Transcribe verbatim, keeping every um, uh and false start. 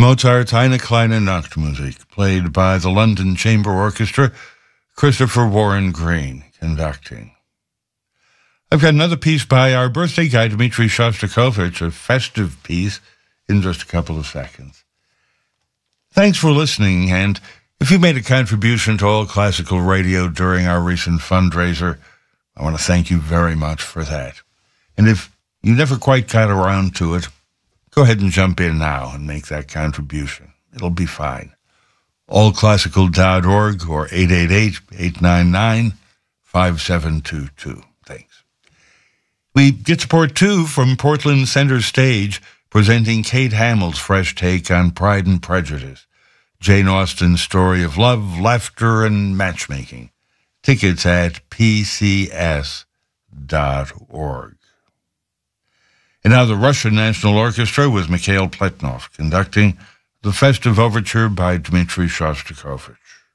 Mozart's Eine kleine Nachtmusik, played by the London Chamber Orchestra, Christopher Warren Green conducting. I've got another piece by our birthday guy, Dmitri Shostakovich, a festive piece, in just a couple of seconds. Thanks for listening, and if you made a contribution to All Classical Radio during our recent fundraiser, I want to thank you very much for that. And if you never quite got around to it, go ahead and jump in now and make that contribution. It'll be fine. all classical dot org or eight eight eight, eight nine nine, five seven two two. Thanks. We get support, too, from Portland Center Stage, presenting Kate Hamill's fresh take on Pride and Prejudice, Jane Austen's story of love, laughter, and matchmaking. Tickets at p c s dot org. And now the Russian National Orchestra with Mikhail Pletnov conducting the festive overture by Dmitri Shostakovich.